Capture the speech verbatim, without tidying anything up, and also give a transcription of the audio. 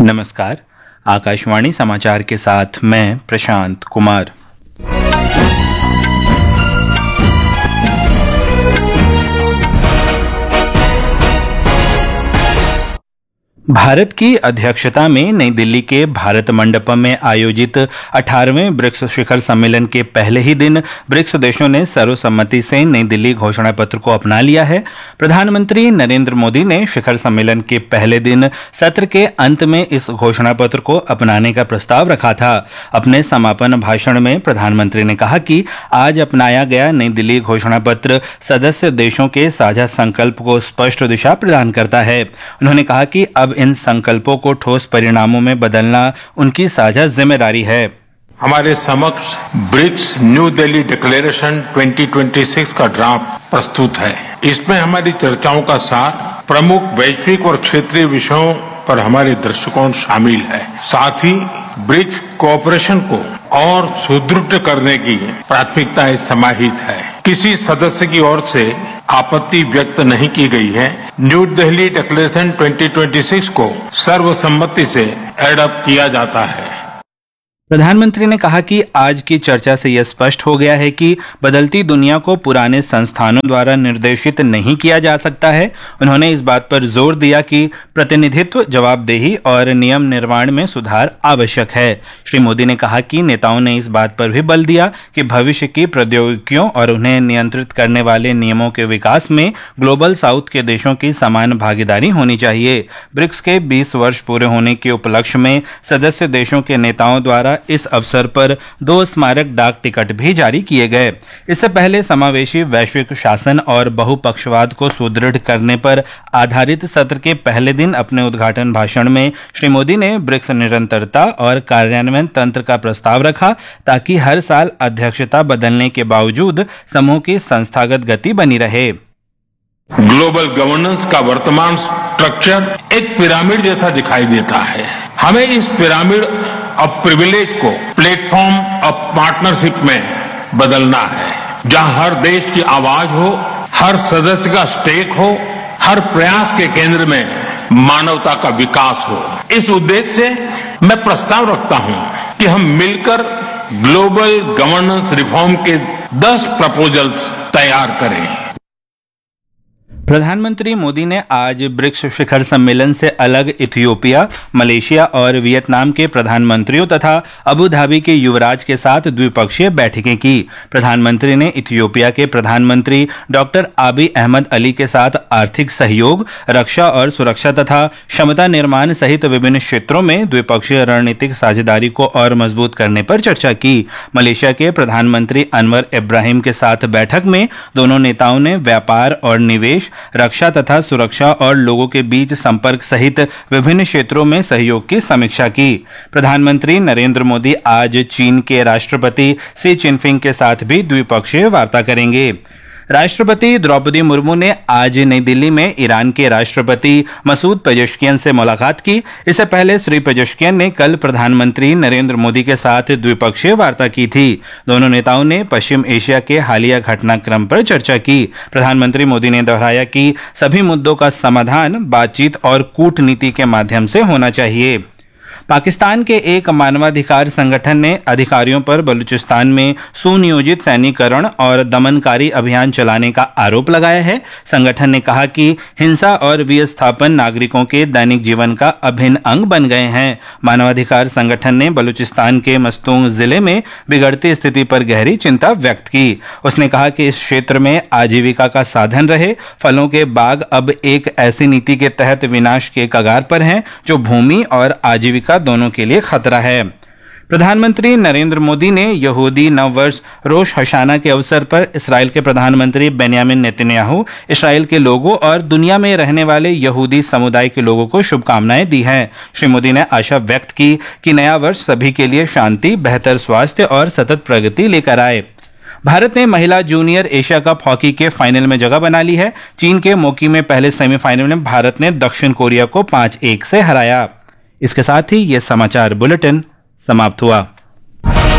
नमस्कार। आकाशवाणी समाचार के साथ मैं प्रशांत कुमार। भारत की अध्यक्षता में नई दिल्ली के भारत मंडपम में आयोजित अठारहवें ब्रिक्स शिखर सम्मेलन के पहले ही दिन ब्रिक्स देशों ने सर्वसम्मति से नई दिल्ली घोषणा पत्र को अपना लिया है। प्रधानमंत्री नरेंद्र मोदी ने शिखर सम्मेलन के पहले दिन सत्र के अंत में इस घोषणा पत्र को अपनाने का प्रस्ताव रखा था। अपने समापन भाषण में प्रधानमंत्री ने कहा कि आज अपनाया गया नई दिल्ली घोषणा पत्र सदस्य देशों के साझा संकल्प को स्पष्ट दिशा प्रदान करता है। उन्होंने कहा कि अब इन संकल्पों को ठोस परिणामों में बदलना उनकी साझा जिम्मेदारी है। हमारे समक्ष ब्रिक्स न्यू दिल्ली डिक्लेरेशन दो हज़ार छब्बीस का ड्राफ्ट प्रस्तुत है। इसमें हमारी चर्चाओं का सार प्रमुख वैश्विक और क्षेत्रीय विषयों पर हमारे दृष्टिकोण शामिल है। साथ ही ब्रिक्स कोऑपरेशन को और सुदृढ़ करने की प्राथमिकताएं समाहित है। किसी सदस्य की ओर से आपत्ति व्यक्त नहीं की गई है। न्यू दिल्ली डिक्लेरेशन दो हज़ार छब्बीस को सर्वसम्मति से एडॉप्ट किया जाता है। प्रधानमंत्री ने कहा कि आज की चर्चा से यह स्पष्ट हो गया है कि बदलती दुनिया को पुराने संस्थानों द्वारा निर्देशित नहीं किया जा सकता है। उन्होंने इस बात पर जोर दिया कि प्रतिनिधित्व, जवाबदेही और नियम निर्माण में सुधार आवश्यक है। श्री मोदी ने कहा कि नेताओं ने इस बात पर भी बल दिया कि भविष्य की प्रौद्योगिकियों और उन्हें नियंत्रित करने वाले नियमों के विकास में ग्लोबल साउथ के देशों की समान भागीदारी होनी चाहिए। ब्रिक्स के बीस वर्ष पूरे होने के उपलक्ष्य में सदस्य देशों के नेताओं द्वारा इस अवसर पर दो स्मारक डाक टिकट भी जारी किए गए। इससे पहले समावेशी वैश्विक शासन और बहुपक्षवाद को सुदृढ़ करने पर आधारित सत्र के पहले दिन अपने उद्घाटन भाषण में श्री मोदी ने ब्रिक्स निरंतरता और कार्यान्वयन तंत्र का प्रस्ताव रखा ताकि हर साल अध्यक्षता बदलने के बावजूद समूह की संस्थागत गति बनी रहे। ग्लोबल गवर्नेंस का वर्तमान स्ट्रक्चर एक पिरामिड जैसा दिखाई देता है। हमें इस पिरामिड ऑफ प्रिविलेज को प्लेटफॉर्म ऑफ पार्टनरशिप में बदलना है, जहां हर देश की आवाज हो, हर सदस्य का स्टेक हो, हर प्रयास के केंद्र में मानवता का विकास हो। इस उद्देश्य से मैं प्रस्ताव रखता हूं कि हम मिलकर ग्लोबल गवर्नेंस रिफॉर्म के दस प्रपोजल्स तैयार करें। प्रधानमंत्री मोदी ने आज ब्रिक्स शिखर सम्मेलन से अलग इथियोपिया, मलेशिया और वियतनाम के प्रधानमंत्रियों तथा अबू धाबी के युवराज के साथ द्विपक्षीय बैठकें की। प्रधानमंत्री ने इथियोपिया के प्रधानमंत्री डॉक्टर आबी अहमद अली के साथ आर्थिक सहयोग, रक्षा और सुरक्षा तथा क्षमता निर्माण सहित विभिन्न क्षेत्रों में द्विपक्षीय रणनीतिक साझेदारी को और मजबूत करने पर चर्चा की। मलेशिया के प्रधानमंत्री अनवर इब्राहिम के साथ बैठक में दोनों नेताओं ने व्यापार और निवेश, रक्षा तथा सुरक्षा और लोगों के बीच संपर्क सहित विभिन्न क्षेत्रों में सहयोग की समीक्षा की। प्रधानमंत्री नरेंद्र मोदी आज चीन के राष्ट्रपति शी चिनफिंग के साथ भी द्विपक्षीय वार्ता करेंगे। राष्ट्रपति द्रौपदी मुर्मू ने आज नई दिल्ली में ईरान के राष्ट्रपति मसूद पेजेश्कियन से मुलाकात की। इससे पहले श्री पेजेश्कियन ने कल प्रधानमंत्री नरेंद्र मोदी के साथ द्विपक्षीय वार्ता की थी। दोनों नेताओं ने पश्चिम एशिया के हालिया घटनाक्रम पर चर्चा की। प्रधानमंत्री मोदी ने दोहराया कि सभी मुद्दों का समाधान बातचीत और कूटनीति के माध्यम से होना चाहिए। पाकिस्तान के एक मानवाधिकार संगठन ने अधिकारियों पर बलूचिस्तान में सुनियोजित सैन्यीकरण और दमनकारी अभियान चलाने का आरोप लगाया है। संगठन ने कहा कि हिंसा और विस्थापन नागरिकों के दैनिक जीवन का अभिन्न अंग बन गए हैं। मानवाधिकार संगठन ने बलूचिस्तान के मस्तूंग जिले में बिगड़ती स्थिति पर गहरी चिंता व्यक्त की। उसने कहा कि इस क्षेत्र में आजीविका का साधन रहे फलों के बाग अब एक ऐसी नीति के तहत विनाश के कगार पर हैं जो भूमि और आजीविका दोनों के लिए खतरा है। प्रधानमंत्री नरेंद्र मोदी ने यहूदी नववर्ष रोश हशाना के अवसर पर इस्राएल के प्रधानमंत्री बेन्यामिन नेतन्याहू, इस्राएल के लोगों और दुनिया में रहने वाले यहूदी समुदाय के लोगों को शुभकामनाएं दी हैं। श्री मोदी ने आशा व्यक्त की कि नया वर्ष सभी के लिए शांति, बेहतर स्वास्थ्य और सतत प्रगति लेकर आए। भारत ने महिला जूनियर एशिया कप हॉकी के फाइनल में जगह बना ली है। चीन के मोकी में पहले सेमीफाइनल में भारत ने दक्षिण कोरिया को पांच एक से हराया। इसके साथ ही यह समाचार बुलेटिन समाप्त हुआ।